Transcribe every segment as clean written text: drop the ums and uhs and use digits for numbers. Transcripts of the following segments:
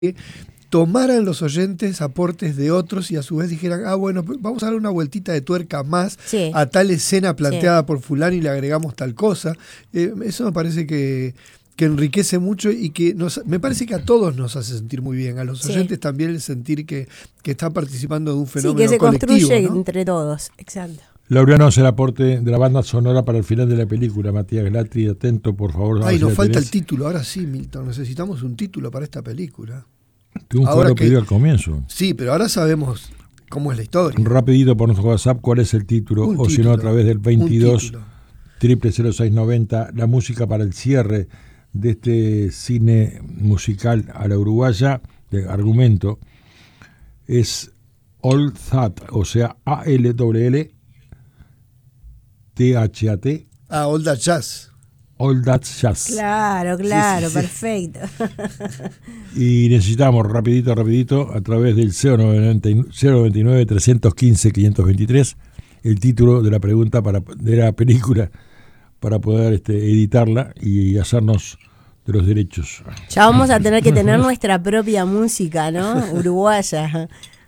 tomaran los oyentes aportes de otros y a su vez dijeran, bueno, vamos a dar una vueltita de tuerca más a tal escena planteada por fulano y le agregamos tal cosa. Eso me parece que enriquece mucho y que me parece que a todos nos hace sentir muy bien, a los oyentes también el sentir que están participando de un fenómeno colectivo. Sí, que se construye, ¿no? entre todos, exacto. Laureano hace el aporte de la banda sonora para el final de la película. Matías Glatri, atento, por favor. Ay, nos falta el título. Ahora sí, Milton, necesitamos un título para esta película. Triunfo lo pidió al comienzo. Sí, pero ahora sabemos cómo es la historia. Rapidito por nuestro WhatsApp, ¿cuál es el título? O si no, a través del 22 00690, la música para el cierre de este cine musical a la uruguaya, de argumento, es All That, o sea, ALLTHAT. All That Jazz. All That Jazz. Claro, sí. Perfecto. Y necesitamos rapidito, a través del 099-315-523, el título de la pregunta de la película para poder editarla y hacernos de los derechos. Ya vamos a tener que tener nuestra propia música, ¿no? Uruguaya.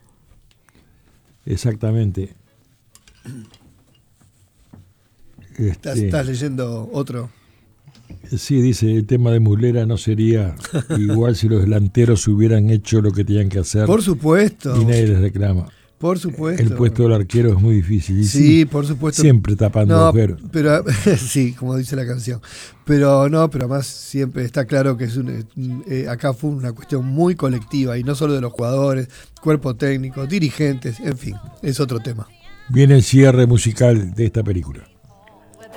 Exactamente. ¿Estás leyendo otro? Sí, dice, el tema de Muslera no sería igual si los delanteros hubieran hecho lo que tenían que hacer. Por supuesto. Y nadie les reclama. Por supuesto. El puesto del arquero es muy difícil. Sí, por supuesto. Siempre tapando agujeros. Pero sí, como dice la canción. Pero además siempre está claro que acá fue una cuestión muy colectiva y no solo de los jugadores, cuerpo técnico, dirigentes, en fin, es otro tema. Viene el cierre musical de esta película.